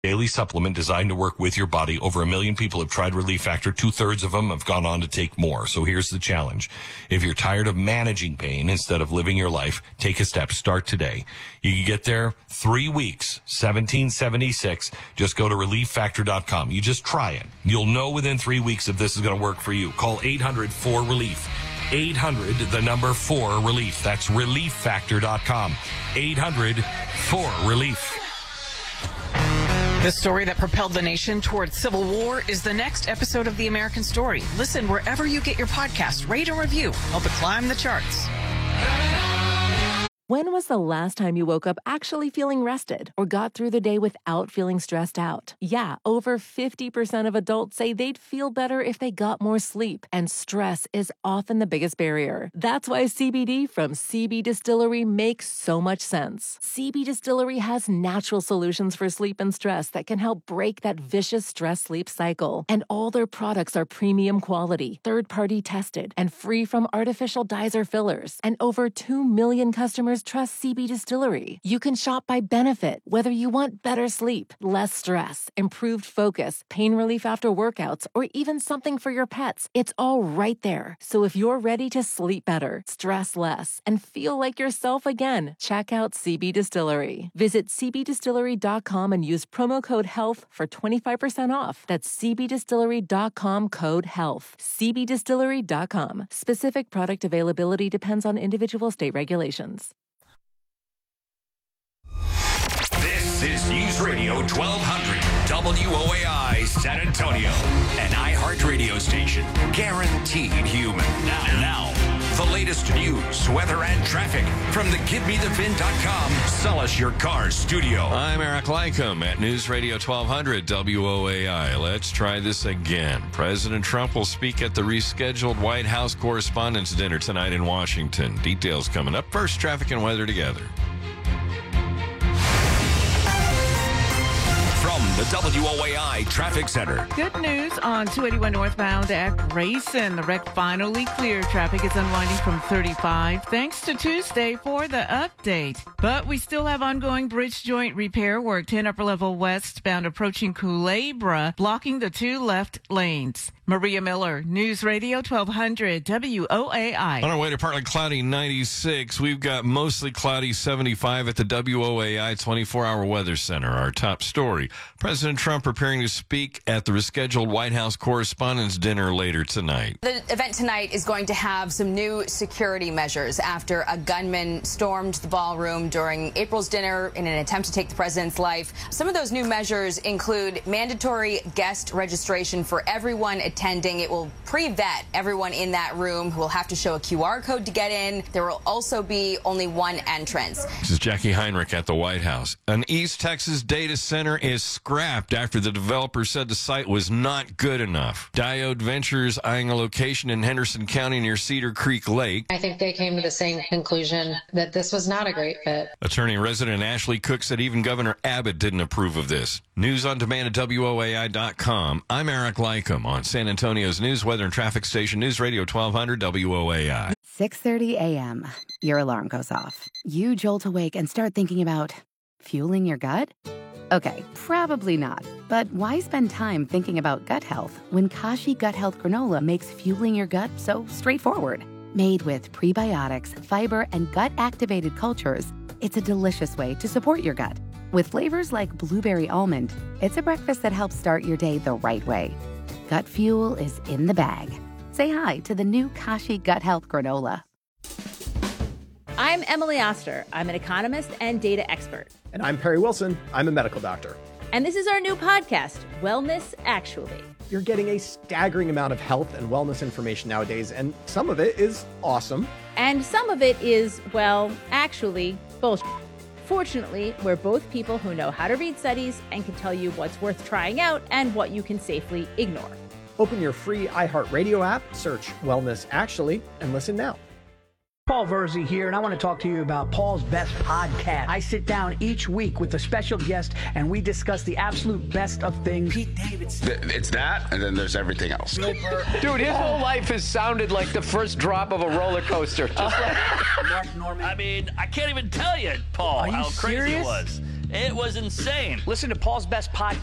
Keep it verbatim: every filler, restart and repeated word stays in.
Daily supplement designed to work with your body. Over a million people have tried Relief Factor. Two-thirds of them have gone on to take more. So here's the challenge. If you're tired of managing pain instead of living your life, take a step. Start today. You can get there three weeks, seventeen seventy-six. Just go to relief factor dot com. You just try it. You'll know within three weeks if this is going to work for you. Call eight hundred four relief. eight hundred, the number four relief. That's relief factor dot com. eight hundred four relief. The story that propelled the nation towards civil war is the next episode of The American Story. Listen wherever you get your podcast. Rate and review. Help it climb the charts. When was the last time you woke up actually feeling rested or got through the day without feeling stressed out? Yeah, over fifty percent of adults say they'd feel better if they got more sleep, and stress is often the biggest barrier. That's why C B D from C B Distillery makes so much sense. C B Distillery has natural solutions for sleep and stress that can help break that vicious stress-sleep cycle. And all their products are premium quality, third-party tested, and free from artificial dyes or fillers. And over two million customers trust C B Distillery. You can shop by benefit, whether you want better sleep, less stress, improved focus, pain relief after workouts, or even something for your pets. It's all right there. So if you're ready to sleep better, stress less, and feel like yourself again, check out C B Distillery. Visit c b distillery dot com and use promo code HEALTH for twenty-five percent off. That's c b distillery dot com code HEALTH. c b distillery dot com. Specific product availability depends on individual state regulations. This is News Radio twelve hundred W O A I San Antonio, an iHeart radio station, guaranteed human. Now, now, the latest news, weather, and traffic from the give me the vin dot com Sell Us Your Cars studio. I'm Eric Lycum at News Radio twelve hundred W O A I. Let's try this again. President Trump will speak at the rescheduled White House Correspondents' Dinner tonight in Washington. Details coming up. First, traffic and weather together. From the W O A I Traffic Center. Good news on two eighty-one northbound at Grayson. The wreck finally cleared. Traffic is unwinding from thirty-five. Thanks to Tuesday for the update. But we still have ongoing bridge joint repair work. ten upper level westbound approaching Culebra, blocking the two left lanes. Maria Miller, News Radio twelve hundred W O A I. On our way to partly cloudy ninety-six, we've got mostly cloudy seventy-five at the W O A I twenty-four hour Weather Center. Our top story, President Trump preparing to speak at the rescheduled White House Correspondents' Dinner later tonight. The event tonight is going to have some new security measures after a gunman stormed the ballroom during April's dinner in an attempt to take the president's life. Some of those new measures include mandatory guest registration for everyone attending. It will pre-vet everyone in that room who will have to show a Q R code to get in. There will also be only one entrance. This is Jackie Heinrich at the White House. An East Texas data center is scrapped after the developer said the site was not good enough. Diode Ventures eyeing a location in Henderson County near Cedar Creek Lake. I think they came to the same conclusion that this was not a great fit. Attorney and resident Ashley Cook said even Governor Abbott didn't approve of this. News on demand at W O A I dot com. I'm Eric Lycum on San Antonio's news, weather, and traffic station, News Radio twelve hundred W O A I. six thirty a.m. Your alarm goes off. You jolt awake and start thinking about fueling your gut? Okay, probably not. But why spend time thinking about gut health when Kashi Gut Health Granola makes fueling your gut so straightforward? Made with prebiotics, fiber, and gut-activated cultures, it's a delicious way to support your gut. With flavors like blueberry almond, it's a breakfast that helps start your day the right way. Gut fuel is in the bag. Say hi to the new Kashi Gut Health Granola. I'm Emily Oster. I'm an economist and data expert. And I'm Perry Wilson. I'm a medical doctor. And this is our new podcast, Wellness Actually. You're getting a staggering amount of health and wellness information nowadays, and some of it is awesome. And some of it is, well, actually, bullshit. Fortunately, we're both people who know how to read studies and can tell you what's worth trying out and what you can safely ignore. Open your free iHeartRadio app, search Wellness Actually, and listen now. Paul Verzi here, and I want to talk to you about Paul's Best Podcast. I sit down each week with a special guest, and we discuss the absolute best of things. Pete Davidson. It's that, and then there's everything else. Dude, his whole life has sounded like the first drop of a roller coaster. Just like Mark Norman. I mean, I can't even tell you, Paul, how crazy it was. It was insane. Listen to Paul's Best Podcast.